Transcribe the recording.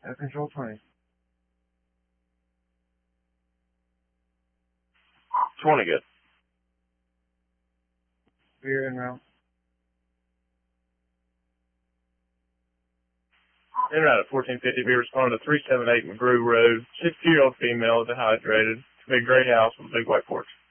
Air Control 20. 20 good. Beer en route. En route at 1450, be responding to 378 McGrew Road. 60-year-old female, dehydrated. Big gray house with a big white porch.